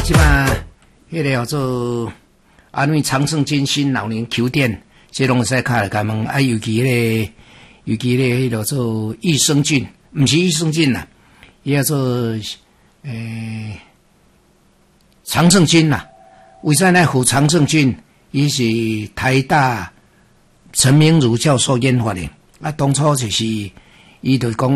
即摆迄个叫做安慰长盛金新老年球店，这拢使卡来甲问啊，尤其迄个做益生菌，毋是益生菌啦，伊叫做长盛菌啦。为啥呢？胡长盛菌，伊是台大陈明儒教授研发的。啊，当初就是伊就讲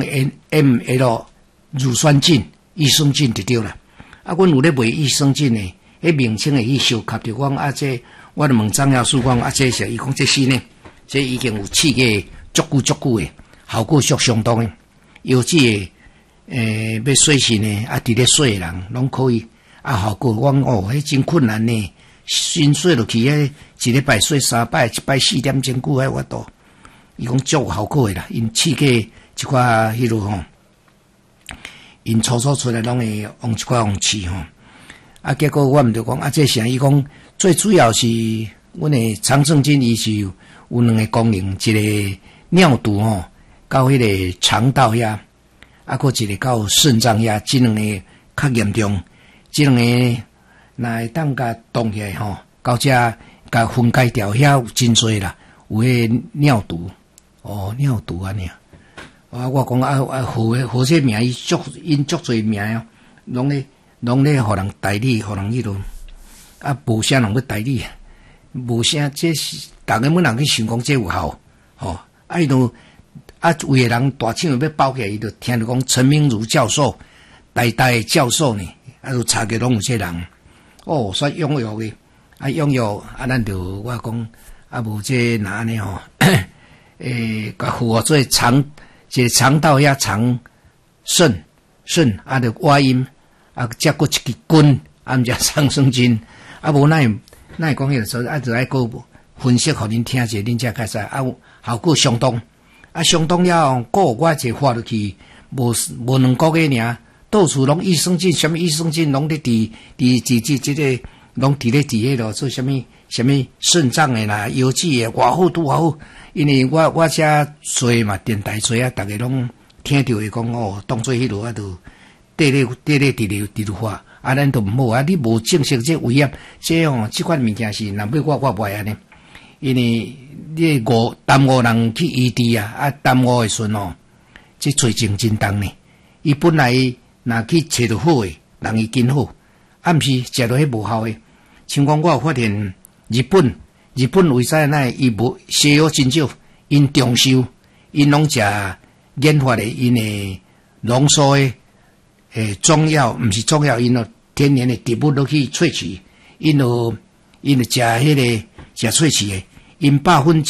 ML 乳酸菌、益生菌就对啦。啊，阮有咧卖益生菌的，迄名称会去相合着讲啊，这我就问张教授讲啊，这是伊讲这是呢，这已经有试过足久的，效果相当的。尤其要洗肾的啊，伫咧洗的人拢可以啊，效果我哦，迄真困难呢。先洗落去，一礼拜洗3摆，一摆4点钟久，迄我都伊讲足有效果的啦。因试过一寡迄落吼。因初出来拢会用一寡用试吼，啊，结果我毋着讲啊，这啥？伊讲最主要是阮的长盛菌，伊是有两个功能，一个尿毒吼，到迄个肠道遐，啊，搁一个到肾脏遐，这两个较严重，这两个若会当甲冻起来吼，到遮甲分解掉，遐有真多啦，有迄尿毒安尼。啊！我讲啊，好些名因足侪名哦，拢咧互人代理，互人迄落啊，无啥人要代理，无啥这是逐个每人去想讲这有效，吼啊！伊都啊，有个人大厂要包起来，伊就听着讲陈明儒教授，台大的教授呢，啊，就查个拢有些人哦，所以踊跃的啊，踊跃啊，咱就我讲啊，无这哪呢吼，甲符合做长。这肠道遐肠肾啊，着外阴啊，再过一支菌啊，毋只长生菌啊，无那会讲迄个时候啊，着爱个分析互恁听者，恁才开始啊，效果相当啊，相当了，个我一发落去，无2个月尔，到处拢益生菌，什么益生菌拢咧伫这个拢伫咧迄落做什么肾脏的啦、腰子的，偌好拄好。因为我遮做嘛，电台做啊，逐个拢听着伊讲哦，当做迄落啊，就缀咧伫咧话啊，咱都毋好啊，你无正式这危险，这哦，即款物件是若要我不爱安尼，因为你耽误人去医治啊，耽误的时阵哦，这罪证真重呢。伊本来若去找着好诶，人伊真好，啊，毋是食着迄无效诶。像讲我有发现日本为啥那伊无西药真少？因重修，因拢食研发的因的浓缩的中药，毋是中药，因咯天然的植物落去萃取，因就食迄个食萃取的，因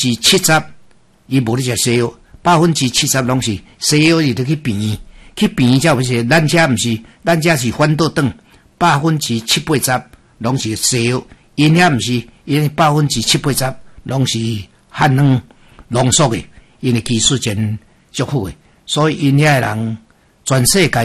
70%伊无咧食西药，70%拢是西药，伊就去变才有是，咱遮毋是，咱遮是反倒转，70%-80%拢是西药。因遐毋是，因70%-80%拢是汉方浓缩的，因的技术真足好的，所以因遐人全世界。